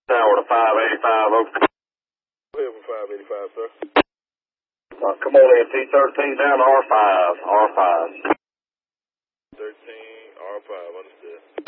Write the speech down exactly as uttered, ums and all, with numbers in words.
Tower to five eighty-five, over. Go ahead for five eighty-five, sir. Uh, come on in, T thirteen down to R five, R five. thirteen, R five, understood.